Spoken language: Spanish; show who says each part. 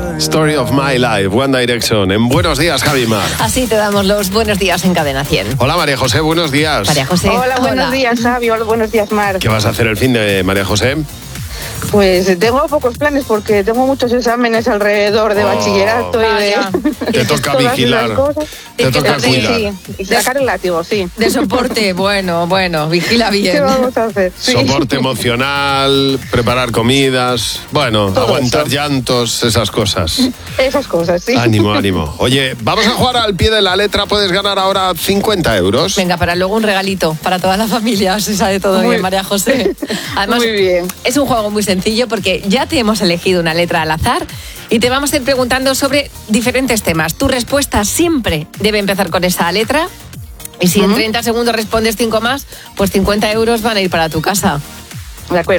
Speaker 1: Story of My Life, One Direction. En Buenos Días, Javi Mar.
Speaker 2: Así te damos los buenos días en Cadena 100.
Speaker 1: Hola, María José, buenos días.
Speaker 2: María José.
Speaker 3: Hola, buenos días, Javi. Hola, buenos días, Mar.
Speaker 1: ¿Qué vas a hacer el fin de María José?
Speaker 3: Pues tengo pocos planes porque tengo muchos exámenes alrededor de bachillerato y de...
Speaker 1: Te toca
Speaker 3: todas
Speaker 1: vigilar.
Speaker 3: esas cosas.
Speaker 1: Te toca cuidar.
Speaker 3: Sí, y sacar el látigo, sí.
Speaker 2: De soporte, bueno, vigila bien.
Speaker 3: ¿Qué vamos a hacer? Sí.
Speaker 1: Soporte emocional, preparar comidas, bueno,
Speaker 3: Todo
Speaker 1: aguantar
Speaker 3: eso.
Speaker 1: llantos, esas cosas.
Speaker 3: Esas cosas, sí.
Speaker 1: Ánimo, ánimo. Oye, vamos a jugar al pie de la letra. Puedes ganar ahora 50 euros.
Speaker 2: Venga, para luego un regalito para toda la familia, se sabe todo
Speaker 3: Muy-
Speaker 2: bien, María José. Además,
Speaker 3: Muy bien.
Speaker 2: es un juego muy sencillo porque ya te hemos elegido una letra al azar y te vamos a ir preguntando sobre diferentes temas. Tu respuesta siempre debe empezar con esa letra y si en 30 segundos respondes 5 más, pues 50 euros van a ir para tu casa.
Speaker 3: De acuerdo.